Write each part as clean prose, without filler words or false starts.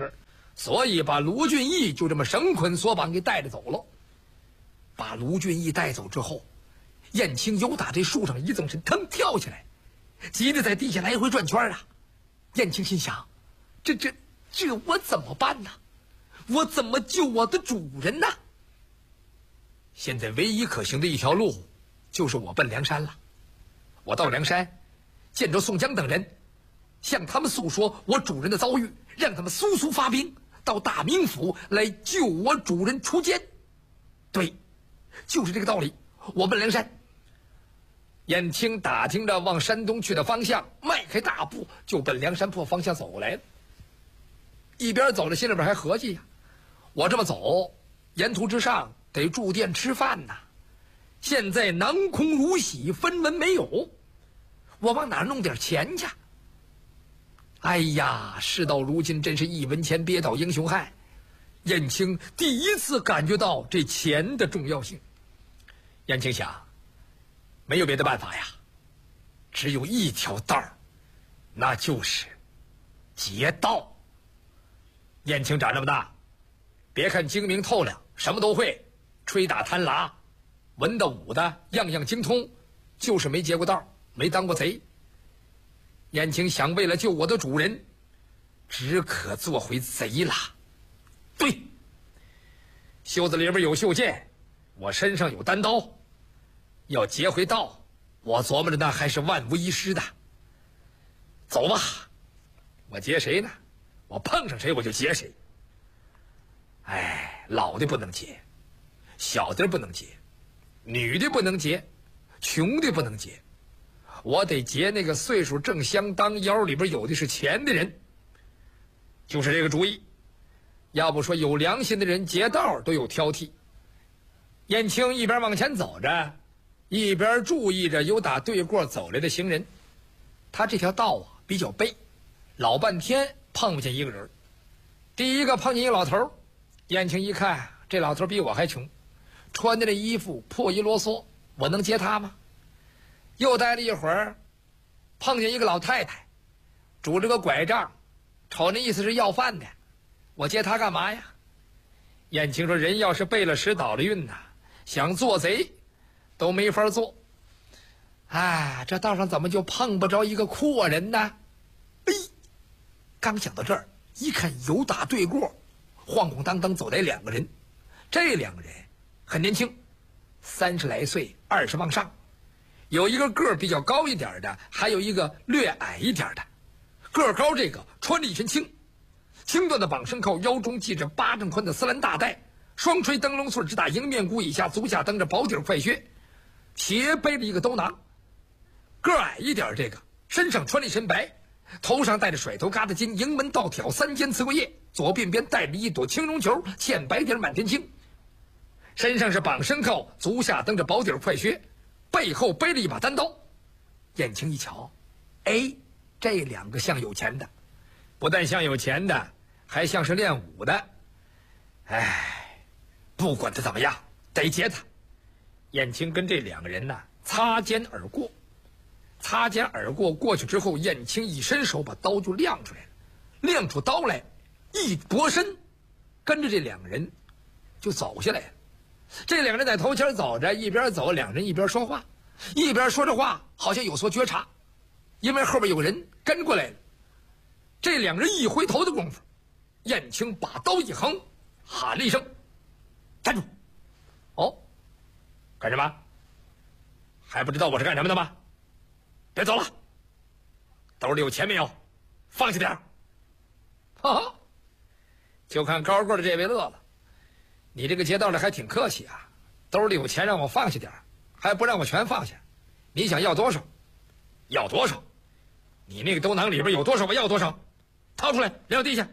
个，所以把卢俊义就这么绳捆索绑给带着走了。把卢俊义带走之后，燕青由打这树上一纵身，腾跳起来，急得在地下来回转圈啊！燕青心想：这我怎么办呢？我怎么救我的主人呢？现在唯一可行的一条路，就是我奔梁山了。我到梁山，见着宋江等人，向他们诉说我主人的遭遇，让他们速速发兵到大名府来救我主人出监。对，就是这个道理。我奔梁山。燕青打听着往山东去的方向，迈开大步就奔梁山泊方向走来了。一边走着，心里边还合计呀，我这么走，沿途之上得住店吃饭呐。现在囊空如洗，分文没有，我往哪弄点钱去？哎呀，事到如今真是一文钱憋倒英雄汉。燕青第一次感觉到这钱的重要性。燕青想，没有别的办法呀，只有一条道儿，那就是劫道。燕青长这么大，别看精明透亮，什么都会，吹打弹喇，文的武的样样精通，就是没劫过道，没当过贼。燕青想，为了救我的主人，只可做回贼了。对，袖子里边有袖剑，我身上有单刀，要劫回道，我琢磨着那还是万无一失的。走吧，我劫谁呢？我碰上谁我就劫谁。哎，老的不能劫，小的不能劫，女的不能劫，穷的不能劫，我得劫那个岁数正相当，腰里边有的是钱的人。就是这个主意。要不说有良心的人劫道都有挑剔。燕青一边往前走着，一边注意着有打对过走来的行人。他这条道啊比较背，老半天碰不见一个人。第一个碰见一个老头，燕青一看，这老头比我还穷，穿的这衣服破衣啰嗦，我能接他吗？又待了一会儿，碰见一个老太太，拄着个拐杖，瞅那意思是要饭的，我接他干嘛呀？燕青说，人要是背了时倒了运呐，想做贼都没法做。哎，这道上怎么就碰不着一个阔人呢？哎，刚想到这儿，一看有打对过，晃晃荡荡走来两个人。这两个人很年轻，30来岁，20往上，有一个个儿比较高一点的，还有一个略矮一点的。个儿高这个穿了一身青缎的绑身靠，腰中系着8丈宽的丝兰大带，双垂灯笼穗直打迎面骨以下，足下蹬着薄底快靴，斜背了一个兜囊。个矮一点这个身上穿了一身白，头上戴着甩头疙瘩巾，迎门倒挑3尖刺桂叶，左鬓边戴着一朵青绒球，嵌白底满天青。身上是绑身靠，足下蹬着薄底快靴，背后背了一把单刀。燕青一瞧，哎，这两个像有钱的，不但像有钱的，还像是练武的。哎，不管他怎么样，得劫他。燕青跟这两个人呢擦肩而过。擦肩而过过去之后，燕青一伸手把刀就亮出来了，亮出刀来，一拨身，跟着这两个人就走下来了。这两个人在头前走着，一边走，两人一边说话，一边说着话，好像有所觉察，因为后边有个人跟过来了。这两人一回头的功夫，燕青把刀一横，喊了一声：“站住！”哦，干什么？还不知道我是干什么的吗？别走了，兜里有钱没有？放下点儿。哈，就看高个的这位乐了，你这个劫道的还挺客气啊，兜里有钱让我放下点儿，还不让我全放下。你想要多少？要多少？你那个兜囊里边有多少我要多少，掏出来撂地下。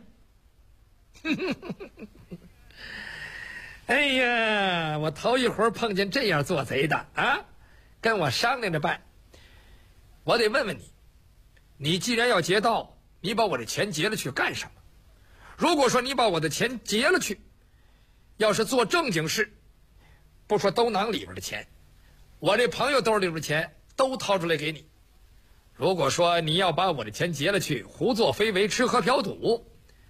哎呀，我头一回碰见这样做贼的啊，跟我商量着办。我得问问你，你既然要劫道，你把我的钱劫了去干什么？如果说你把我的钱劫了去，要是做正经事，不说兜囊里边的钱，我这朋友兜里边的钱都掏出来给你。如果说你要把我的钱劫了去，胡作非为，吃喝嫖赌，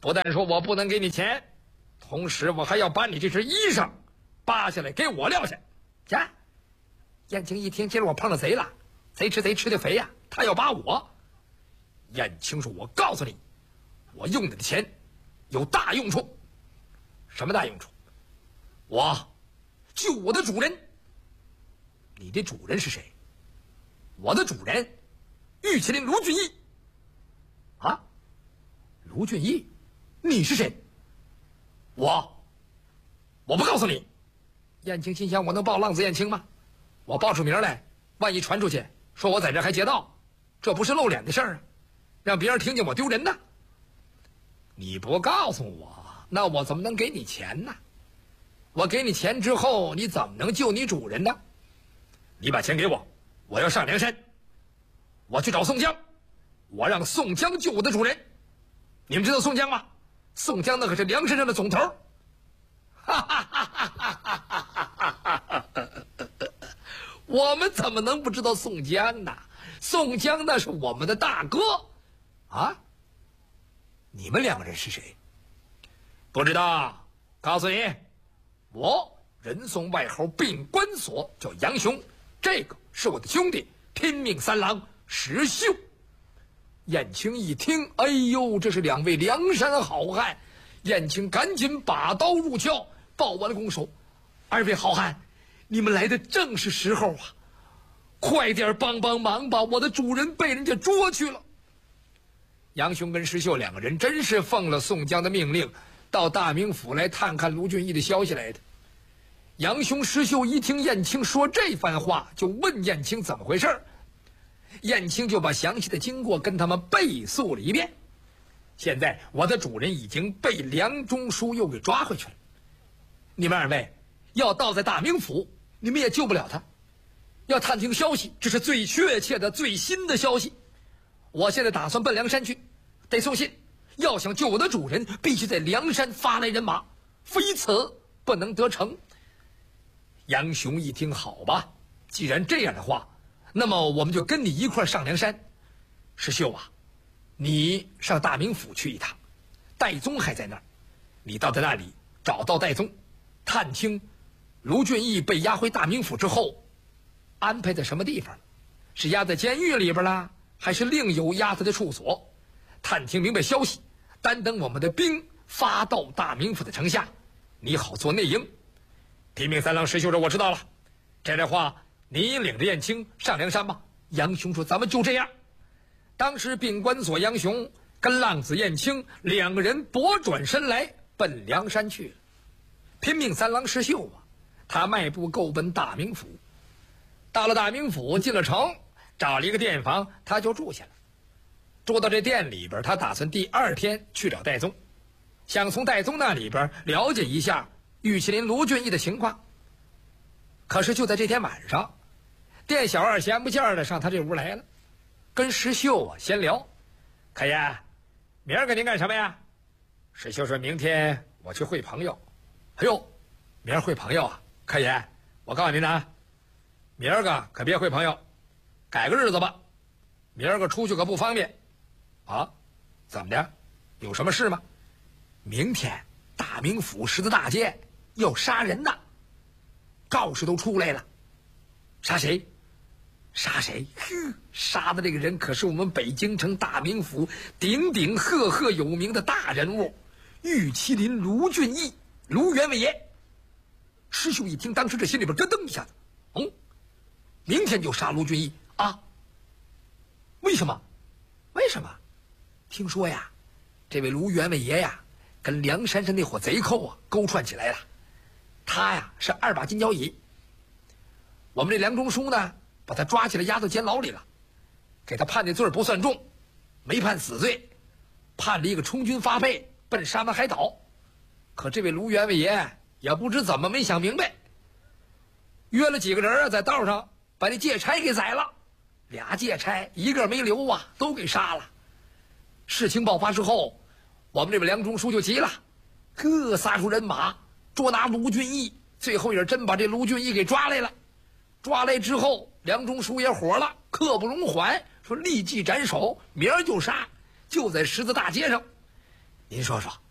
不但说我不能给你钱，同时我还要把你这身衣裳扒下来给我撂下。呀，燕青一听，今儿我碰到贼了，贼吃的肥呀，他要扒我。燕青说：“我告诉你，我用你的钱有大用处。什么大用处？我救我的主人。你的主人是谁？我的主人，玉麒麟卢俊义。啊，卢俊义，你是谁？我不告诉你。”燕青心想：我能报浪子燕青吗？我报出名来，万一传出去，说我在这还劫道，这不是露脸的事儿啊，让别人听见我丢人呢。你不告诉我，那我怎么能给你钱呢？我给你钱之后，你怎么能救你主人呢？你把钱给我，我要上梁山，我去找宋江，我让宋江救我的主人。你们知道宋江吗？宋江那可是梁山上的总头。哈哈哈哈哈哈！我们怎么能不知道宋江呢？宋江那是我们的大哥啊！你们两个人是谁？不知道，告诉你，我人送外号病关索，叫杨雄，这个是我的兄弟，拼命三郎石秀。燕青一听，哎呦，这是两位梁山好汉。燕青赶紧把刀入鞘，抱完拱手：“二位好汉，你们来的正是时候啊！快点帮帮忙吧，我的主人被人家捉去了。”杨雄跟石秀两个人真是奉了宋江的命令，到大名府来探看卢俊义的消息来的。杨雄、石秀一听燕青说这番话，就问燕青怎么回事。燕青就把详细的经过跟他们背述了一遍。现在我的主人已经被梁中书又给抓回去了，你们二位要倒在大名府，你们也救不了他。要探听消息，这是最确切的最新的消息。我现在打算奔梁山去，得送信。要想救我的主人，必须在梁山发来人马，非此不能得逞。杨雄一听，好吧，既然这样的话，那么我们就跟你一块上梁山。石秀啊，你上大名府去一趟，戴宗还在那儿，你到那里找到戴宗，探听卢俊义被押回大名府之后安排在什么地方，是押在监狱里边啦，还是另有押他的处所？探听明白消息，单等我们的兵发到大名府的城下，你好做内应。拼命三郎石秀说：“我知道了。这样的话，你领着燕青上梁山吧。”杨雄说：“咱们就这样。”当时病关索杨雄跟浪子燕青两个人拨转身来奔梁山去了。拼命三郎石秀啊，他迈步够奔大名府。到了大名府，进了城，找了一个店房，他就住下了。住到这店里边，他打算第二天去找戴宗，想从戴宗那里边了解一下玉麒麟卢俊义的情况。可是就在这天晚上，店小二闲不见的上他这屋来了，跟石秀啊闲聊：“可爷，明儿个您干什么呀？”石秀说：“明天我去会朋友。”“哎呦，明儿会朋友啊？可爷，我告诉您啊，明儿个可别会朋友，改个日子吧。明儿个出去可不方便。”“啊，怎么的？有什么事吗？”“明天大名府十字大街要杀人呐，告示都出来了。”“杀谁？杀谁？杀的这个人可是我们北京城大名府鼎鼎赫赫有名的大人物，玉麒麟卢俊义，卢员外爷。”石秀一听，当时这心里边咯噔一下子，明天就杀卢俊义啊？为什么？为什么？听说呀，这位卢员外爷呀，跟梁山上那伙贼寇啊勾串起来了。他呀是2把金交椅，我们这梁中书呢，把他抓起来押到监牢里了，给他判的罪不算重，没判死罪，判了一个充军发配，奔沙门海岛。可这位卢员外爷也不知怎么没想明白，约了几个人啊，在道上把那借差给宰了，2借差一个没留啊，都给杀了。事情爆发之后，我们这位梁中书就急了，撒出人马捉拿卢俊义，最后也真把这卢俊义给抓来了。抓来之后，梁中书也火了，刻不容缓，说立即斩首，明儿就杀，就在十字大街上。您说说，